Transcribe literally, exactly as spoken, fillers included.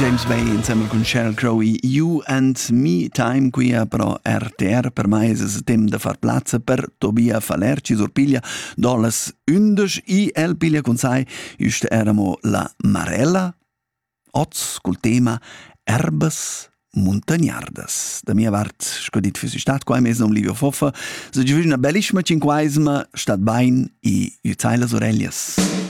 James Bay insieme con Sheryl Crow e You and Me Time qui a Pro R T R. Per mai è il tempo di far piazza per Tobia Falerci sorpiglia dolas undici e el piglia con sai just eramo la Marella oz col tema Erbas montagnardas. Da mia part scodit für stat qua mes non Livio Foffa. So giù una bellissima cinquaisima stat bain e ju zai las orellas.